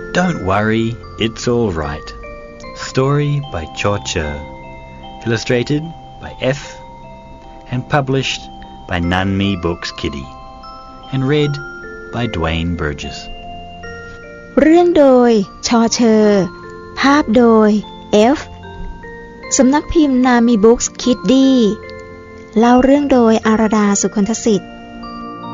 Don't worry, it's all right. Story by Cho Cher. Illustrated by F. And published by Nanmi Books Kiddie. And read by Dwayne Burgess. เรื่องโดยชอเชอร์ภาพโดย F สำนักพิมพ์ Nanmi Books Kiddie เล่าเรื่องโดยอาราดา สุคนทสิทธิ์